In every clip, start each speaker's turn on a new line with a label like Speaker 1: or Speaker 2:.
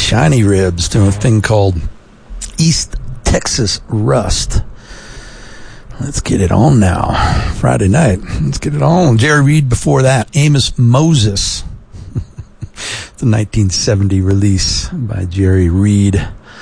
Speaker 1: Shiny Ribs doing a thing called East Texas Rust. Let's get it on now. Friday night. Let's get it on. Jerry Reed before that. Amos Moses. The 1970 release by Jerry Reed.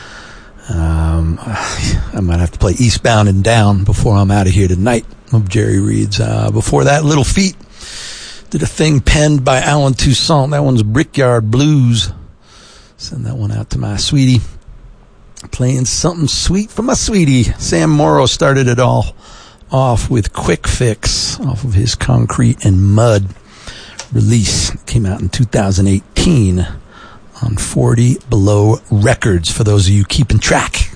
Speaker 1: I might have to play Eastbound and Down before I'm out of here tonight of Jerry Reed's. Before that, Little Feat did a thing penned by Alan Toussaint. That one's Brickyard Blues. Send that one out to my sweetie. Playing something sweet for my sweetie. Sam Morrow started it all off with Quick Fix off of his Concrete and Mud release. It came out in 2018 on 40 Below Records, for those of you keeping track.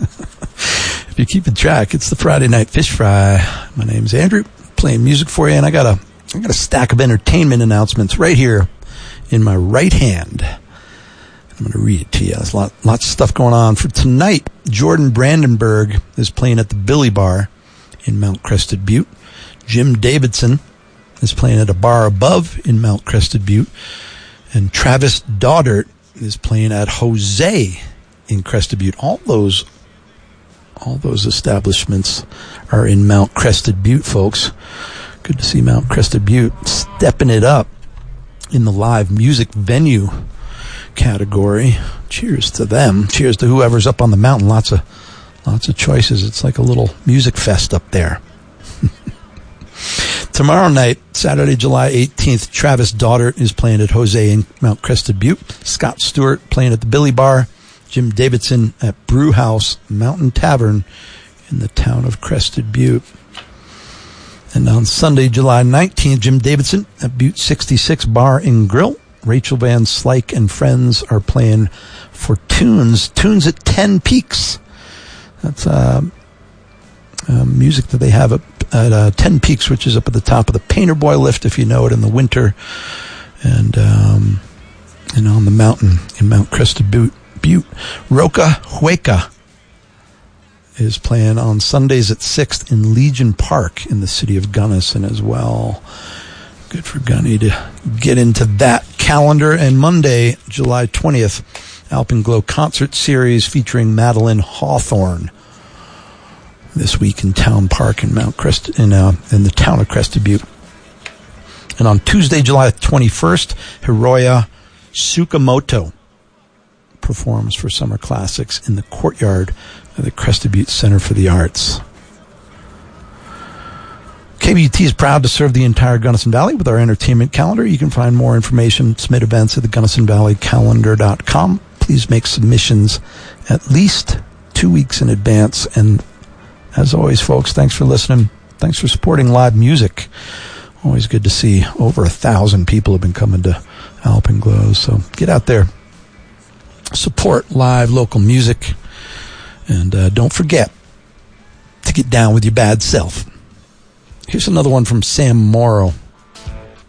Speaker 1: If you're keeping track, it's the Friday Night Fish Fry. My name's Andrew, playing music for you, and I got a stack of entertainment announcements right here in my right hand. I'm going to read it to you. There's lots of stuff going on. For tonight, Jordan Brandenburg is playing at the Billy Bar in Mount Crested Butte. Jim Davidson is playing at a bar above in Mount Crested Butte. And Travis Daughtert is playing at Jose in Crested Butte. All those establishments are in Mount Crested Butte, folks. Good to see Mount Crested Butte stepping it up in the live music venue category. Cheers to them. Cheers to whoever's up on the mountain. Lots of choices. It's like a little music fest up there. Tomorrow night, Saturday, July 18th, Travis Daughtert is playing at Jose in Mount Crested Butte. Scott Stewart playing at the Billy Bar. Jim Davidson at Brew House Mountain Tavern in the town of Crested Butte. And on Sunday, July 19th, Jim Davidson at Butte 66 Bar and Grill. Rachel Van Slyke and friends are playing for Tunes at 10 Peaks. That's music that they have at 10 Peaks, which is up at the top of the Painter Boy lift, if you know it, in the winter, and on the mountain in Mount Crested Butte. Roca Hueca is playing on Sundays at 6th in Legion Park in the city of Gunnison as well. Good for Gunny to get into that calendar. And Monday, July 20th, Alpenglow Concert Series featuring Madeline Hawthorne this week in Town Park in Mount Crested, in the town of Crested Butte. And on Tuesday, July 21st, Hiroya Tsukamoto performs for Summer Classics in the courtyard of the Crested Butte Center for the Arts. KBUT is proud to serve the entire Gunnison Valley with our entertainment calendar. You can find more information, submit events at the GunnisonValleyCalendar.com. Please make submissions at least 2 weeks in advance. And as always, folks, thanks for listening. Thanks for supporting live music. Always good to see. Over 1,000 people have been coming to Alpenglow. So get out there. Support live local music. And don't forget to get down with your bad self. Here's another one from Sam Morrow.